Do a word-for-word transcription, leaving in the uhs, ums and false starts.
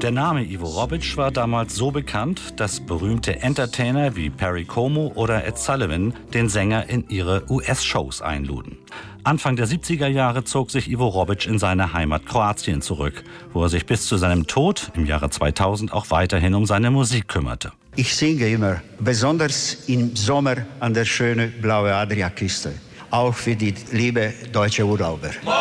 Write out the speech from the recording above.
Der Name Ivo Robic war damals so bekannt, dass berühmte Entertainer wie Perry Como oder Ed Sullivan den Sänger in ihre U S-Shows einluden. Anfang der siebziger Jahre zog sich Ivo Robic in seine Heimat Kroatien zurück, wo er sich bis zu seinem Tod im Jahre zweitausend auch weiterhin um seine Musik kümmerte. Ich singe immer, besonders im Sommer an der schönen blauen Adriaküste, auch für die liebe deutsche Urlauber.